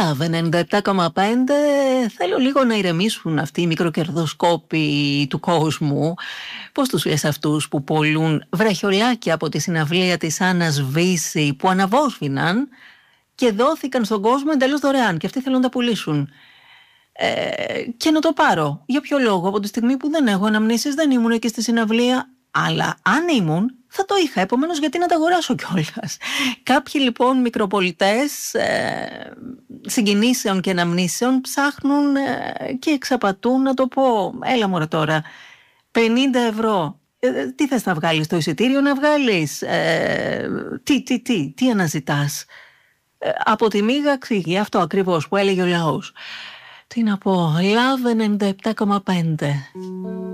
Λάβε 97,5. Θέλω λίγο να ηρεμήσουν αυτοί οι μικροκερδοσκόποι του κόσμου. Πώς τους λες αυτούς που πωλούν βραχιολάκια από τη συναυλία της Άννας Βύση που αναβόσβηναν και δόθηκαν στον κόσμο εντελώς δωρεάν και αυτοί θέλουν να τα πουλήσουν. Και να το πάρω. Για ποιο λόγο? Από τη στιγμή που δεν έχω αναμνήσεις, δεν ήμουν εκεί στη συναυλία. Αλλά αν ήμουν, θα το είχα. Επομένως, γιατί να τα αγοράσω κιόλας? Κάποιοι λοιπόν μικροπολιτές συγκινήσεων και αναμνήσεων ψάχνουν και εξαπατούν, να το πω. Έλα μωρέ τώρα, 50 ευρώ. Τι θες να βγάλεις, το εισιτήριο να βγάλεις? Τι αναζητάς? Από τη μίγα ξύγει, αυτό ακριβώς που έλεγε ο λαός. Τι να πω, Love 97,5.